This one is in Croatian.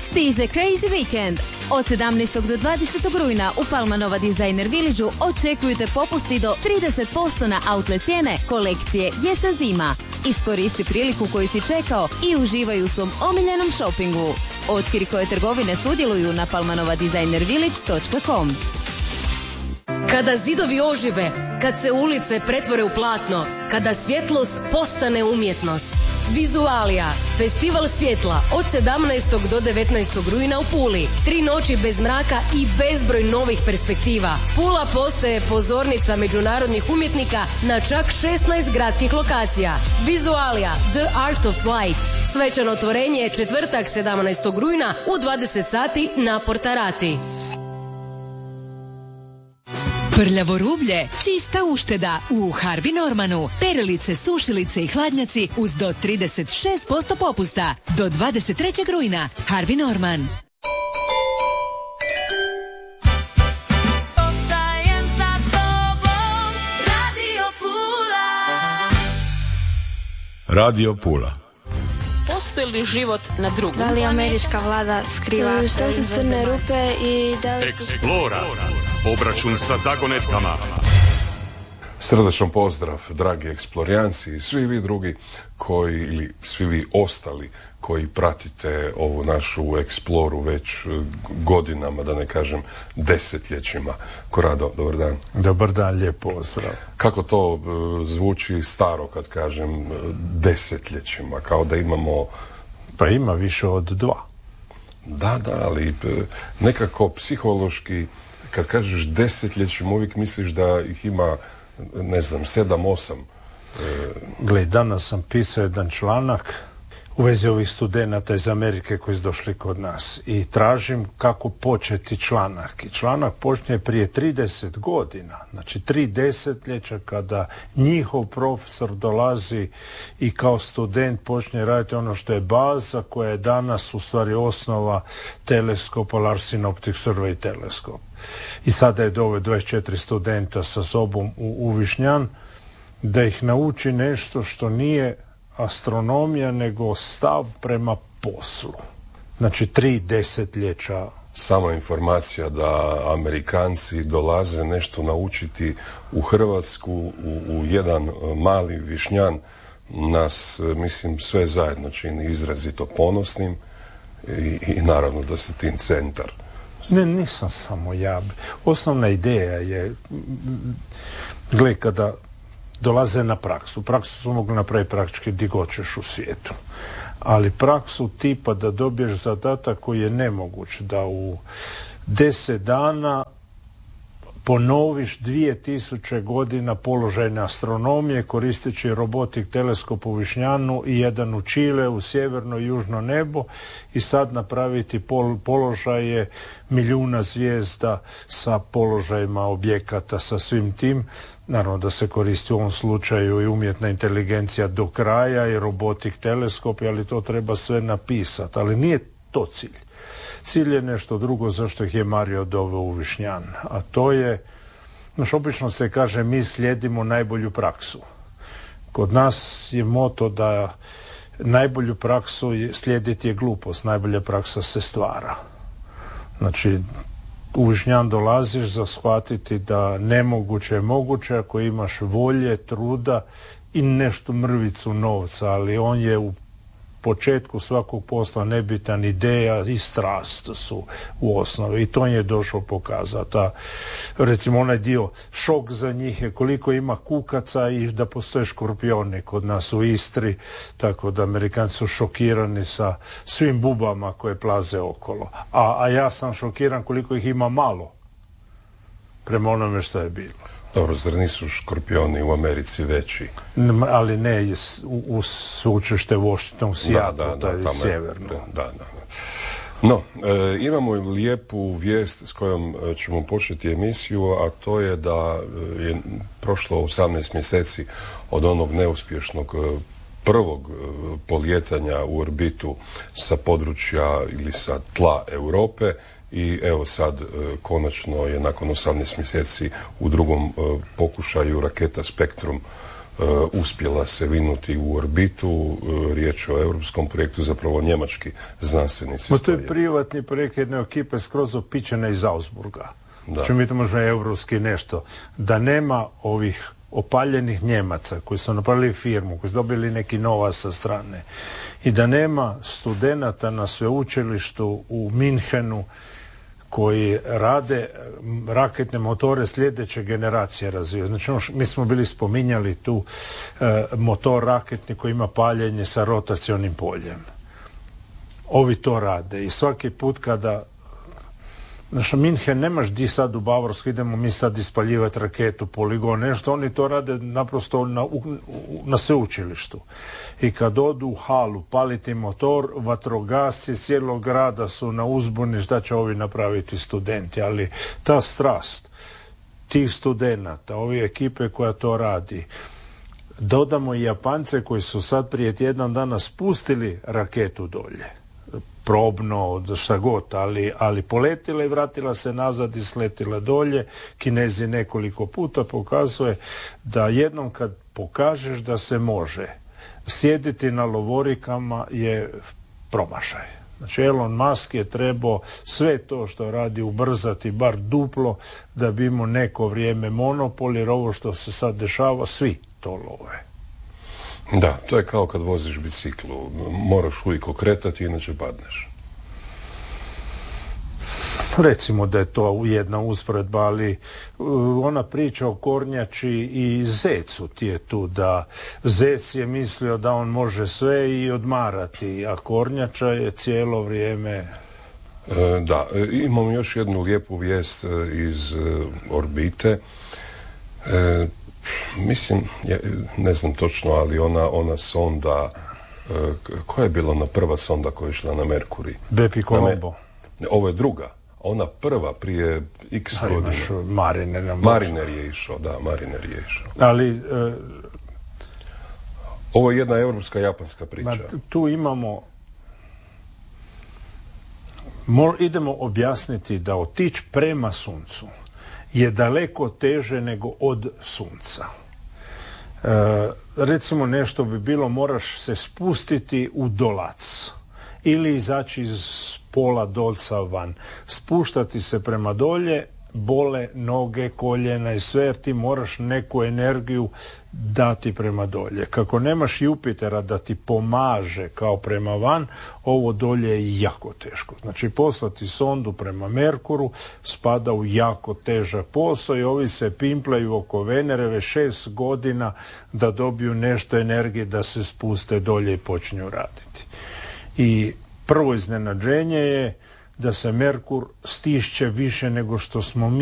Stiže Crazy Weekend. Od 17. do 20. rujna u Palma Nova Designer Village-u očekujte popusti do 30% na outlet cijene kolekcije Jesen-zima. Iskoristi priliku koju si čekao i uživaj u svom omiljenom šopingu. Otkri koje trgovine sudjeluju na palmanovadesignervillage.com. Kada zidovi ožive, kad se ulice pretvore u platno, kada svjetlost postane umjetnost. Vizualija, festival svjetla od 17. do 19. rujna u Puli. 3 noći bez mraka i bezbroj novih perspektiva. Pula postaje pozornica međunarodnih umjetnika na čak 16 gradskih lokacija. Vizualija, The Art of Light. Svečano otvorenje je četvrtak 17. rujna u 20 sati na Portarati. Prljavo rublje, čista ušteda u Harvey Normanu. Perilice, sušilice i hladnjaci uz do 36% popusta. Do 23. rujna. Harvey Norman. Ostajem sa tobom, Radio Pula. Radio Pula. Postoji li život na drugom? Da li američka vlada skriva? Što su crne rupe i da li... Eksplora. Obračun sa zagonetkama. Srdačan pozdrav, dragi eksplorijanci i svi vi drugi koji, ili svi vi ostali koji pratite ovu našu eksploru već godinama, da ne kažem desetljećima. Korado, dobar dan. Dobar dan, lijep pozdrav. Kako to zvuči staro kad kažem desetljećima, kao da imamo... Pa ima više od 2. Da, ali nekako psihološki kad kažeš desetljećima uvijek misliš da ih ima, ne znam, 7-8. Gle, danas sam pisao jedan članak u vezi ovih studenata iz Amerike koji su došli kod nas i tražim kako početi članak. I članak počne prije 30 godina, znači 3 desetljeća kada njihov profesor dolazi i kao student počne raditi ono što je baza koja je danas u stvari osnova teleskopa, Larsen Optic Survey teleskop. I sada je doveo 24 studenta sa sobom u Višnjan da ih nauči nešto što nije astronomija, nego stav prema poslu. Znači 3 desetljeća. Sama informacija da Amerikanci dolaze nešto naučiti u Hrvatsku, u jedan mali Višnjan, nas, mislim, sve zajedno čini izrazito ponosnim i naravno da se tim centar. Ne, nisam samo ja. Osnovna ideja je, gle, kada dolaze na praksu. Praksu su mogli napraviti praktički gdje god ćeš u svijetu. Ali praksu tipa da dobiješ zadatak koji je nemoguć, da u 10 dana ponoviš 2000 godina položajne astronomije koristeći robotik teleskop u Višnjanu i jedan u Čile, u sjeverno i južno nebo i sad napraviti položaje milijuna zvijezda sa položajima objekata, sa svim tim. Naravno da se koristi u ovom slučaju i umjetna inteligencija do kraja i robotik teleskopi, ali to treba sve napisati. Ali nije to cilj. Cilj je nešto drugo zašto ih je Mario doveo u Višnjan. A to je, obično se kaže, mi slijedimo najbolju praksu. Kod nas je moto da najbolju praksu slijediti je glupost, najbolja praksa se stvara. Znači, u Višnjan dolaziš za shvatiti da nemoguće je moguće ako imaš volje, truda i nešto mrvicu novca, ali on je u početku svakog posla nebitan, ideja i strast su u osnovi i to je došao pokazati. Recimo onaj dio, šok za njih je koliko ima kukaca i da postoje škorpioni kod nas u Istri, tako da Amerikanci su šokirani sa svim bubama koje plaze okolo. A ja sam šokiran koliko ih ima malo prema onome što je bilo. Dobro, zar nisu škorpioni u Americi veći? Ali ne, u sveučilište Washington, Seattle, da je sjeverno. Da. No, imamo lijepu vijest s kojom ćemo početi emisiju, a to je da je prošlo 18 mjeseci od onog neuspješnog prvog polijetanja u orbitu sa područja ili sa tla Europe. I evo sad konačno je nakon 18 mjeseci u drugom pokušaju raketa Spektrum uspjela se vinuti u orbitu. Riječ je o europskom projektu, zapravo njemački znanstvenici. To je privatni projekt jedne ekipe skroz opičene iz Augsburga. Znači mi to možemo europski nešto. Da nema ovih opaljenih Njemaca koji su napravili firmu, koji su dobili neki novac sa strane i da nema studenata na sveučilištu u Minhenu koji rade raketne motore sljedeće generacije razvijaju. Znači, mi smo bili spominjali tu motor raketni koji ima paljenje sa rotacionim poljem. Ovi to rade i svaki put kada Minhen nemaš di sad u Bavarskoj, idemo mi sad ispaljivati raketu, poligon, nešto, oni to rade naprosto na sveučilištu. I kad odu u halu paliti motor, vatrogasci cijelog grada su na uzbuni šta će ovi napraviti studenti, ali ta strast tih studenata, ove ekipe koja to radi, dodamo i Japance koji su sad prije tjedan dana spustili raketu dolje. Probno, šta god, ali poletila i vratila se nazad i sletila dolje. Kinezi nekoliko puta pokazuje da jednom kad pokažeš da se može, sjediti na lovorikama je promašaj. Znači Elon Musk je trebao sve to što radi ubrzati bar duplo da bi imao neko vrijeme monopol, jer ovo što se sad dešava svi to love. Da, to je kao kad voziš biciklu. Moraš uvijek okretati, inače padneš. Recimo da je to jedna usporedba, ali ona priča o kornjači i zecu ti je tu, da zec je mislio da on može sve i odmarati, a kornjača je cijelo vrijeme... Da, imam još jednu lijepu vijest iz orbite. Mislim, ne znam točno, ali ona sonda, koja je bila ona prva sonda koja je išla na Merkurij? Bepi Colombo. Ovo je druga. Ona prva prije x godina. Mariner je išao. Ali... ovo je jedna europska-japanska priča. Tu imamo... idemo objasniti da otići prema suncu je daleko teže nego od sunca. Recimo nešto bi bilo, moraš se spustiti u dolac ili izaći iz pola dolca van, spuštati se prema dolje, bole noge, koljena i sve, jer ti moraš neku energiju dati prema dolje. Kako nemaš Jupitera da ti pomaže kao prema van, ovo dolje je jako teško. Znači poslati sondu prema Merkuru spada u jako težak posao i ovi se pimplaju oko Venere već 6 godina da dobiju nešto energije da se spuste dolje i počinju raditi. I prvo iznenađenje je da se Merkur stišće više nego što smo mi